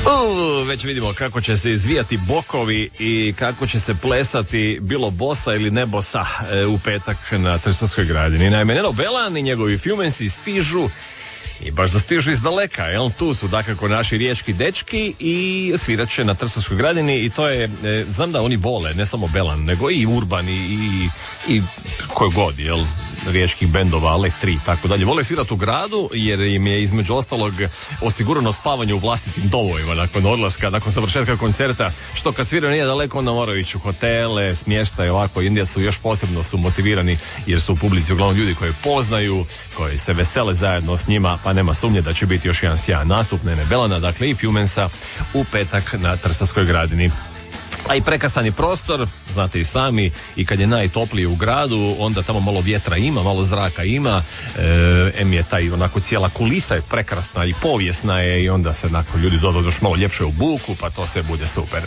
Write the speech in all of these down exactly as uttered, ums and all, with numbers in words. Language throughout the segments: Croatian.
Uh, već vidimo kako će se izvijati bokovi i kako će se plesati bilo bosa ili ne bosa e, u petak na Trsovskoj gradini. Naime, Neno Belan i njegovi Fumensi stižu i baš da stižu iz daleka, jel? Tu su dakako naši riječki dečki i svirat će na Trsovskoj gradini i to je, e, znam da oni vole, ne samo Belan, nego i Urban i, i, i koji god, jel? Riječkih bendova, Elektri i tako dalje. Vole svirati u gradu jer im je između ostalog osigurano spavanje u vlastitim domovima nakon odlaska, nakon završetka koncerta, što kad sviraju nije daleko onda moraju ići u hotele, smještaj, ovako. Indija su još posebno su motivirani jer su u publici uglavnom ljudi koji poznaju, koji se vesele zajedno s njima, pa nema sumnje da će biti još jedan sjajan nastup Nene Belana, dakle i Fumensa u petak na Trsovskoj gradini. A i prekrasani prostor, znate i sami, i kad je najtoplije u gradu, onda tamo malo vjetra ima, malo zraka ima, e, em je taj onako cijela kulisa je prekrasna i povijesna je i onda se nakon ljudi dodaju još malo ljepše u buku, pa to sve bude super.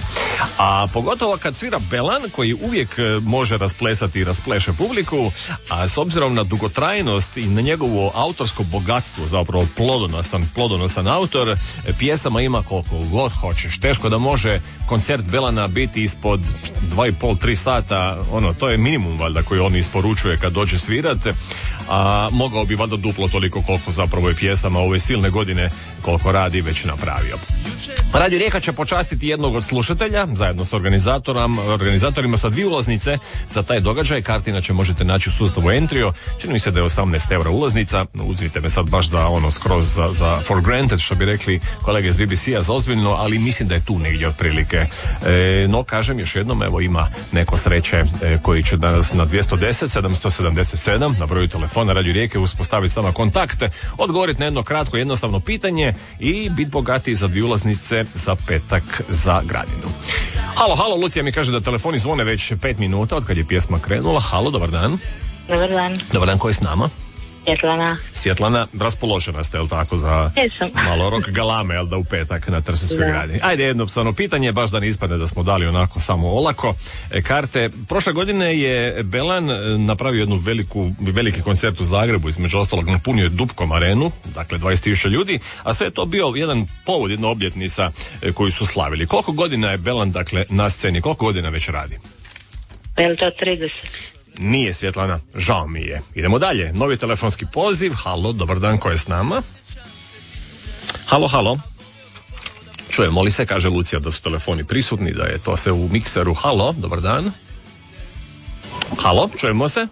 A pogotovo kad svira Belan, koji uvijek može rasplesati i raspleše publiku, a s obzirom na dugotrajnost i na njegovo autorsko bogatstvo, zapravo plodonosan, plodonosan autor, pjesama ima koliko god hoćeš. Teško da može koncert Belana biti ispod dva i pol, tri sata, ono, to je minimum valjda koji on isporučuje kad dođe svirate, a mogao bi valjda duplo toliko koliko zapravo je pjesama ove silne godine koliko radi već napravio. Radio Rijeka će počastiti jednog od slušatelja zajedno s organizatorom, organizatorima sa dvije ulaznice za taj događaj. Kartina će možete naći u sustavu Entrio. Čini mi se da je osamnaest eura ulaznica. Uzmite me sad baš za ono skroz za, za for granted, što bi rekli kolege iz B B C-a, za ozbiljno, ali mislim da je tu negdje otprilike. E, no, kažem još jednom, evo ima neko sreće e, koji će danas na dvjesto deset sedamsto sedamdeset sedam na broju telefona Radio Rijeke uspostaviti s vama kontakt, odgovoriti na jedno kratko jednostavno pitanje i biti bogatiji za dvije ulaznice za petak za gradinu. Halo, halo, Lucija mi kaže da telefoni zvone već pet minuta od kad je pjesma krenula. Halo, dobar dan. Dobar dan. Dobar dan, ko je s nama? Svjetlana. Svjetlana, raspoložena ste, jel tako, za Jesam. malo rock galame, jel da, u petak na Trsovskoj gradini. Ajde, jednostavno pitanje, baš da ne ispadne da smo dali onako samo olako e, karte. Prošle godine je Belan napravio jednu veliku, veliki koncert u Zagrebu, između ostalog napunio je Dupkom arenu, dakle dvadeset tisuća ljudi, a sve je to bio jedan povod, jedna obljetnica e, koju su slavili. Koliko godina je Belan, dakle, na sceni, koliko godina već radi? Je li to trideset? Nije, Svjetlana, žao mi je. Idemo dalje, novi telefonski poziv. Halo, dobar dan, ko je s nama? Halo, halo. Čujemo li se, kaže Lucija da su telefoni prisutni, da je to sve u mikseru. Halo, dobar dan. Halo, čujemo se?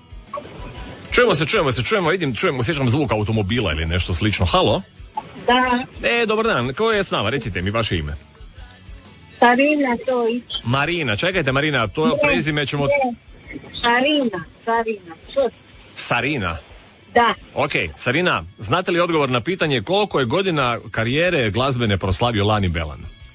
Čujemo se, čujemo se, čujemo, vidim, čujemo, sjećam zvuk automobila ili nešto slično. Halo? Da. E, dobar dan, ko je s nama? Recite mi vaše ime. Sarina Tojić. Marina, čekajte Marina, to je prezime ćemo... Ne. Sarina, Sarina. Čut. Sarina. Da. Ok, Sarina, znate li odgovor na pitanje koliko je godina karijere glazbene proslavio lani Belan?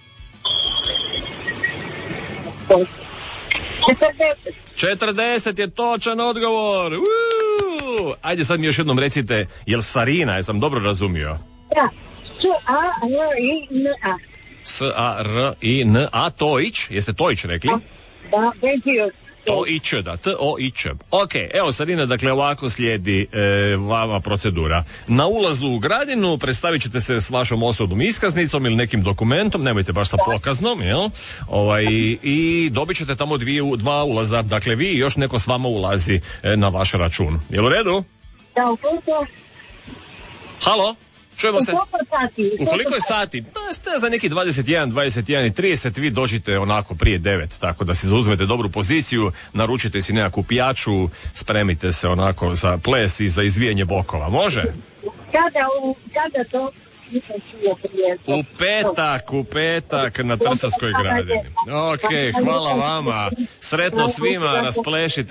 četrdeset. četrdeset je točan odgovor. Uuu! Ajde sad mi još jednom recite, jel Sarina, jesam dobro razumio? Da. S A R I N A. S A R I N A, Tojić, jeste Tojić rekli? Da, Benđios. Tojić, da, T O I Ć. Ok, evo Sarina, dakle ovako slijedi e, vama procedura. Na ulazu u gradinu predstavit ćete se s vašom osobnom iskaznicom ili nekim dokumentom, nemojte baš sa pokaznom, jel? Ovaj, i dobit ćete tamo dvije, dva ulaza, dakle vi i još neko s vama ulazi e, na vaš račun. Jel u redu? Da, u koliko? Halo? Čujemo se? U koliko sati? U koliko je sati? Pa ste za neki dvadeset jedan, dvadeset jedan i trideset, vi dođite onako prije devet, tako da si zauzmete dobru poziciju, naručite si nekakvu pijaču, spremite se onako za ples i za izvijanje bokova. Može? Kada, u, kada to? U petak, u petak na Trsovskoj gradini. Ok, hvala vama. Sretno svima, rasplešite.